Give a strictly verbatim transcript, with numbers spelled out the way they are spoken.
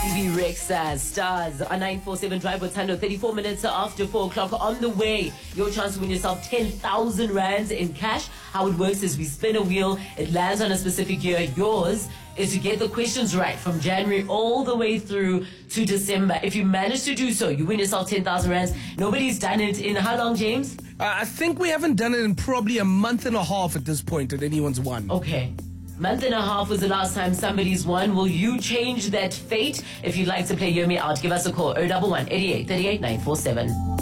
T V Rex uh, stars on nine four seven Drive with Tando, thirty-four minutes after four o'clock. On the way, your chance to win yourself ten thousand rands in cash. How it works is we spin a wheel, it lands on a specific year. Yours is to get the questions right from January all the way through to December. If you manage to do so, you win yourself ten thousand rands. Nobody's done it in how long, James? Uh, I think we haven't done it in probably a month and a half at this point that anyone's won. Okay. Month and a half was the last time somebody's won. Will you change that fate? If you'd like to play Hear Me Out, give us a call. oh one one, eighty-eight, thirty-eight, nine four seven.